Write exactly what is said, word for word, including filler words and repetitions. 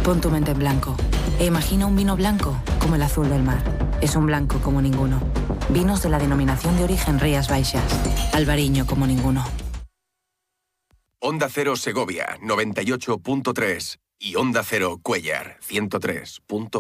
Pon tu mente en blanco e imagina un vino blanco como el azul del mar. Es un blanco como ninguno. Vinos de la denominación de origen Rías Baixas. Albariño como ninguno. Onda Cero Segovia, noventa y ocho punto tres y Onda Cero Cuéllar, ciento tres punto